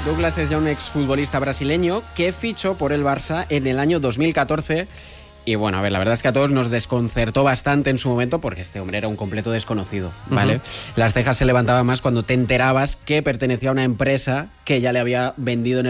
Douglas es ya un exfutbolista brasileño que fichó por el Barça en el año 2014. Y bueno, a ver, la verdad es que a todos nos desconcertó bastante en su momento porque este hombre era un completo desconocido, ¿vale? Las cejas se levantaban más cuando te enterabas que pertenecía a una empresa que ya le había vendido en